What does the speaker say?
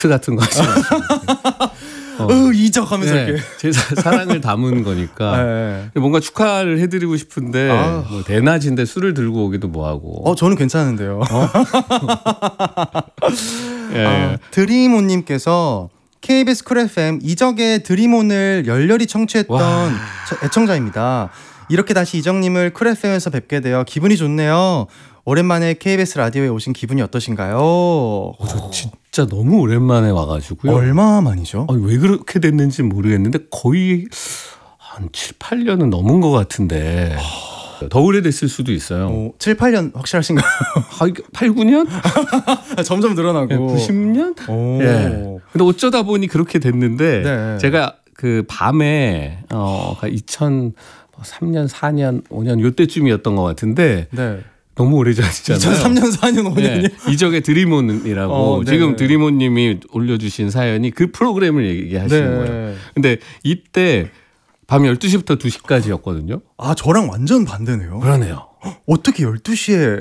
같은 거 하지 마시고. 이적하면서 네, 이렇게. 제 사랑을 담은 거니까 네. 뭔가 축하를 해드리고 싶은데 뭐 대낮인데 술을 들고 오기도 뭐하고. 저는 괜찮은데요. 예. 드림온님께서 KBS 쿨 FM 이적의 드림온을 열렬히 청취했던 애청자입니다. 이렇게 다시 이적님을 쿨 FM에서 뵙게 되어 기분이 좋네요. 오랜만에 KBS 라디오에 오신 기분이 어떠신가요? 저 진짜 너무 오랜만에 와가지고요. 얼마 만이죠? 왜 그렇게 됐는지 모르겠는데 거의 한 7, 8년은 넘은 것 같은데 더 오래됐을 수도 있어요. 7, 8년 확실하신가요? 8, 9년? 점점 늘어나고 90년? 오. 예. 근데 어쩌다 보니 그렇게 됐는데 네. 제가 그 밤에 2003년, 4년, 5년 요때쯤이었던 것 같은데 네. 너무 오래전이잖아요. 2003년, 4년, 5년이? 네. 이적의 드림온이라고 지금 드림온님이 올려주신 사연이 그 프로그램을 얘기하시는 거예요. 근데 이때 밤 12시부터 2시까지였거든요. 저랑 완전 반대네요. 그러네요. 어떻게 12시에